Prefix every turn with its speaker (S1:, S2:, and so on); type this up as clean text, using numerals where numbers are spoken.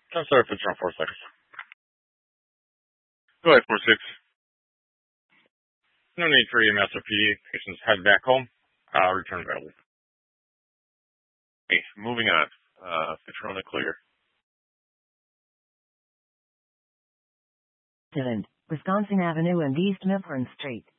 S1: I'm sorry if it's around 4 seconds.
S2: Go ahead, 4-6.
S1: No need for EMS or PD. Patients head back home. Return available.
S2: Okay, moving on. Patrona clear.
S3: Wisconsin Avenue and East Mifflin Street.